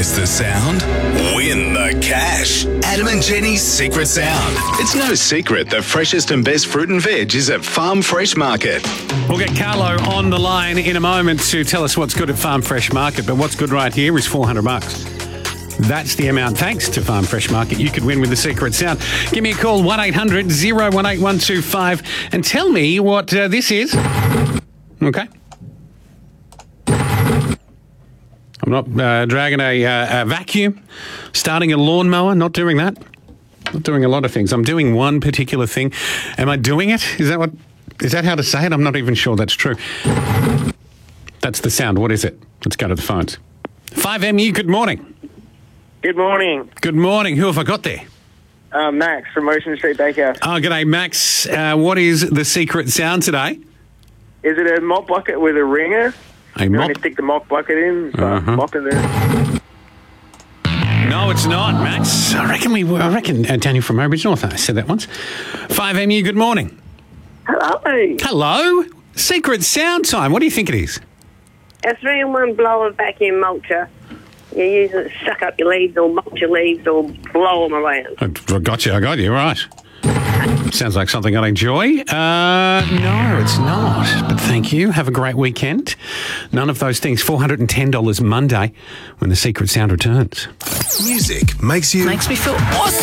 Guess the sound? Win the cash. Adam and Jenny's Secret Sound. It's no secret the freshest and best fruit and veg is at Farm Fresh Market. We'll get Carlo on the line in a moment to tell us what's good at Farm Fresh Market, but what's good right here is $400. That's the amount. Thanks to Farm Fresh Market, you could win with the Secret Sound. Give me a call, 1-800-018-125, and tell me what this is. Okay. I'm not dragging a vacuum, starting a lawnmower, not doing that. Not doing a lot of things. I'm doing one particular thing. Am I doing it? Is that how to say it? I'm not even sure that's true. That's the sound. What is it? Let's go to the phones. 5MU, good morning. Good morning. Good morning. Who have I got there? Max from Ocean Street Bakehouse. Oh, g'day, Max. What is the secret sound today? Is it a mop bucket with a ringer? A You mop? want to stick the mop bucket in, start mopping there. No, it's not, Max. I reckon Daniel from Mowbridge North, I said that once. 5MU, good morning. Hello. Hello. Secret sound time. What do you think it is? A 3-in-1 blower vacuum mulcher. You use it to suck up your leaves or mulch your leaves or blow them around. I got you, right. Sounds like something I'd enjoy. No, it's not. But thank you. Have a great weekend. None of those things. $410 Monday when the Secret Sound returns. Music makes me feel awesome.